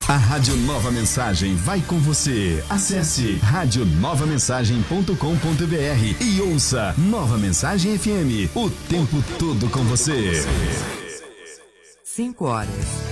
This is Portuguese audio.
A Rádio Nova Mensagem vai com você. Acesse radionovamensagem.com.br e ouça Nova Mensagem FM, o tempo todo com você. 5 horas.